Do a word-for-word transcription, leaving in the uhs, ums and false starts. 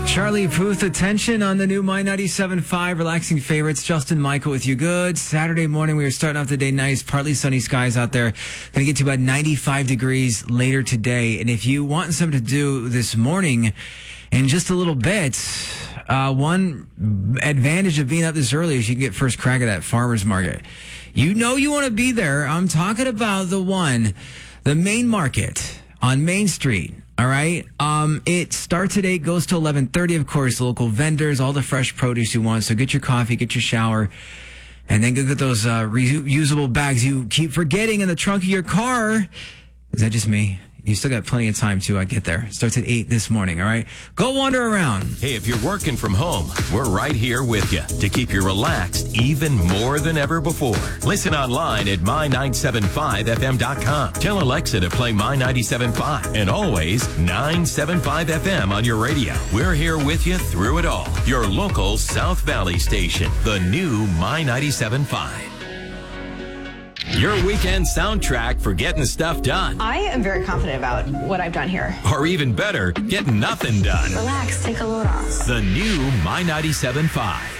Charlie Puth, attention on the new My ninety-seven point five relaxing favorites. Justin Michael with you. Good Saturday morning. We are starting off the day nice, partly sunny skies out there. Going to get to about ninety-five degrees later today. And if you want something to do this morning in just a little bit, uh, one advantage of being up this early is you can get first crack at that farmer's market. You know you want to be there. I'm talking about the one, the main market on Main Street. All right. Um, it starts at eight, goes to eleven thirty. Of course, local vendors, all the fresh produce you want. So get your coffee, get your shower, and then go get those uh, reusable bags you keep forgetting in the trunk of your car. Is that just me? You still got plenty of time, too. I get there. It starts at eight this morning, all right? Go wander around. Hey, if you're working from home, we're right here with you to keep you relaxed even more than ever before. Listen online at my nine seven five f m dot com. Tell Alexa to play My ninety-seven point five and always nine seven five F M on your radio. We're here with you through it all. Your local South Valley station, the new My ninety-seven point five. Your weekend soundtrack for getting stuff done. I am very confident about what I've done here. Or even better, getting nothing done. Relax, take a load off. The new My ninety-seven point five.